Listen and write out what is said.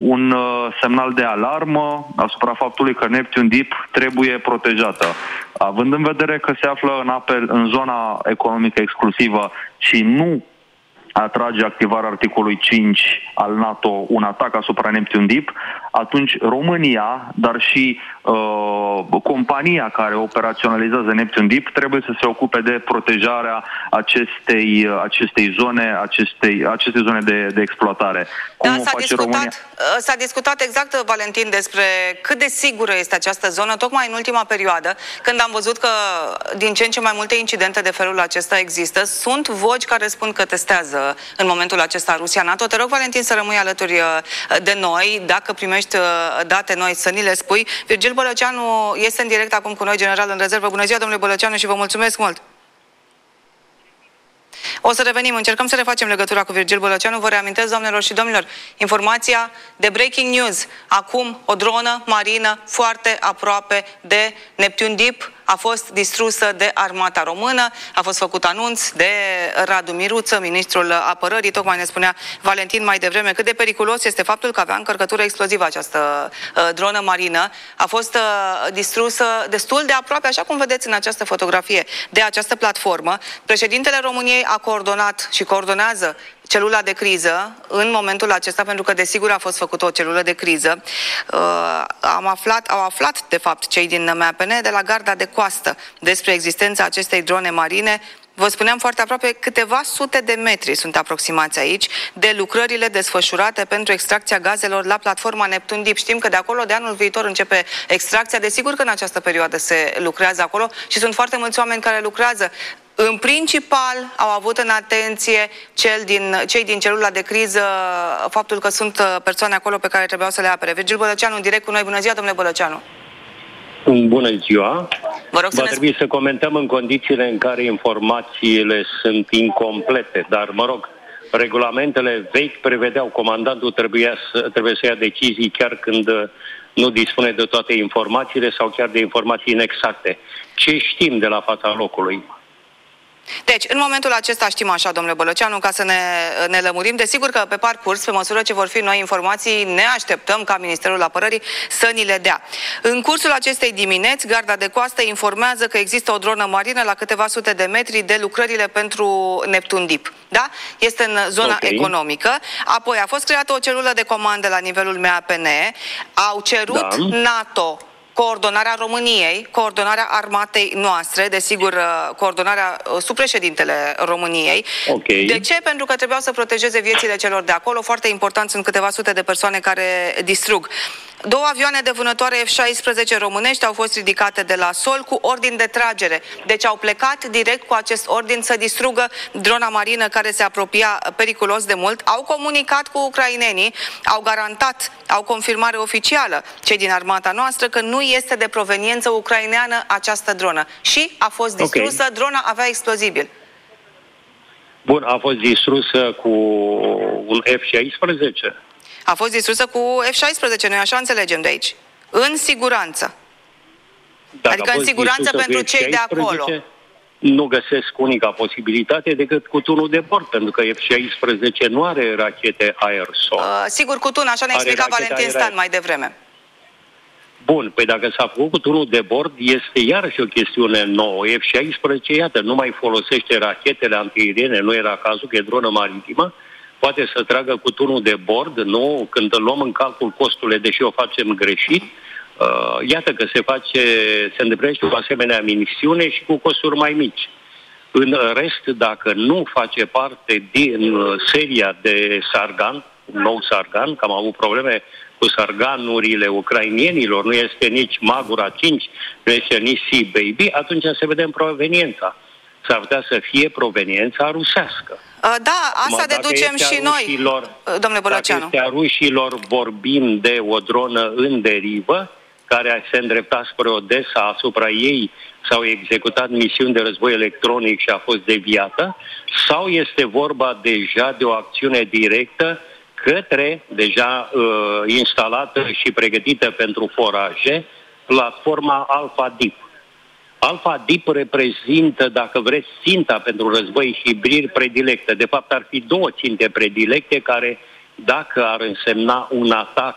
un semnal de alarmă asupra faptului că Neptune Deep trebuie protejată. Având în vedere că se află în zona economică exclusivă și nu atrage activarea articolului 5 al NATO un atac asupra Neptune Deep, atunci România, dar și compania care operaționalizează Neptune Deep trebuie să se ocupe de protejarea acestei zone de exploatare. Da, s-a discutat exact, Valentin, despre cât de sigură este această zonă, tocmai în ultima perioadă, când am văzut că din ce în ce mai multe incidente de felul acesta există. Sunt voci care spun că testează în momentul acesta Rusia NATO. Te rog, Valentin, să rămâi alături de noi. Dacă primești date noi, să ni le spui. Virgil Bălăceanu este în direct acum cu noi, general în rezervă. Bună ziua, domnule Bălăceanu, și vă mulțumesc mult! O să revenim, încercăm să refacem legătura cu Virgil Bălăceanu. Vă reamintesc, doamnelor și domnilor, informația de breaking news. Acum, o dronă marină foarte aproape de Neptune Deep a fost distrusă de armata română. A fost făcut anunț de Radu Miruță, ministrul apărării. Tocmai ne spunea Valentin mai devreme cât de periculos este faptul că avea încărcătură explozivă această dronă marină. A fost distrusă destul de aproape, așa cum vedeți în această fotografie, de această platformă. Președintele României a coordonat și coordonează celula de criză în momentul acesta, pentru că desigur a fost făcută o celulă de criză. Au aflat de fapt cei din MAPN de la garda de coastă despre existența acestei drone marine. Vă spuneam, foarte aproape, câteva sute de metri sunt aproximați aici de lucrările desfășurate pentru extracția gazelor la platforma Neptune Deep. Știm că de acolo, de anul viitor, începe extracția. Desigur că în această perioadă se lucrează acolo și sunt foarte mulți oameni care lucrează. În principal au avut în atenție cei din celula de criză faptul că sunt persoane acolo pe care trebuiau să le apere. Virgil Bălăceanu în direct cu noi. Bună ziua, domnule Bălăceanu! Bună ziua! Vă rog, va trebui să comentăm în condițiile în care informațiile sunt incomplete, dar, mă rog, regulamentele vechi prevedeau, comandantul trebuie să ia decizii chiar când nu dispune de toate informațiile sau chiar de informații inexacte. Ce știm de la fața locului? Deci, în momentul acesta știm așa, domnule Bălăceanu, ca să ne lămurim. Desigur că pe parcurs, pe măsură ce vor fi noi informații, ne așteptăm ca Ministerul Apărării să ni le dea. În cursul acestei dimineți, Garda de Coastă informează că există o dronă marină la câteva sute de metri de lucrările pentru Neptune Deep. Da? Este în zona economică. Apoi a fost creată o celulă de comandă la nivelul MAPN. Au cerut NATO coordonarea României, coordonarea armatei noastre, desigur, coordonarea sub președintele României. De ce? Pentru că trebuiau să protejeze viețile celor de acolo. Foarte important, sunt câteva sute de persoane care distrug. 2 avioane de vânătoare F-16 românești au fost ridicate de la sol cu ordin de tragere. Deci au plecat direct cu acest ordin să distrugă drona marină care se apropia periculos de mult. Au comunicat cu ucrainenii, au garantat, au confirmare oficială cei din armata noastră că nu este de proveniență ucraineană această dronă. Și a fost distrusă, drona avea explozibil. Bun, a fost distrusă cu un F-16? A fost distrusă cu F-16, noi așa înțelegem de aici. În siguranță. Adică în siguranță pentru cei de acolo. Nu găsesc unica posibilitate decât cu tunul de bord, pentru că F-16 nu are rachete aerosol. Sigur, cu tun, așa ne explica Valentin Stan mai devreme. Bun, păi dacă s-a făcut cu tunul de bord, este iarăși o chestiune nouă. F-16, iată, nu mai folosește rachetele antiaeriene, nu era cazul că e dronă maritimă, poate să tragă cu tunul de bord, nu, când luăm în calcul costurile, deși o facem greșit, iată că se îndeplinește o asemenea misiune și cu costuri mai mici. În rest, dacă nu face parte din seria de Sargan, nou Sargan, că am avut probleme cu sarganurile ucrainienilor, nu este nici Magura 5, nu este nici Sea Baby, atunci să vedem proveniența. S-ar putea să fie proveniența rusească. Da, asta deducem și noi, domnule Bălăceanu. Dacă este a rușilor, vorbim de o dronă în derivă, care se îndrepta spre Odessa, asupra ei s-au executat misiuni de război electronic și a fost deviată, sau este vorba deja de o acțiune directă către, deja instalată și pregătită pentru foraje, platforma Alpha Deep. Alpha Deep reprezintă, dacă vreți, ținta pentru război hibrid predilectă. De fapt, ar fi 2 ținte predilecte care, dacă ar însemna un atac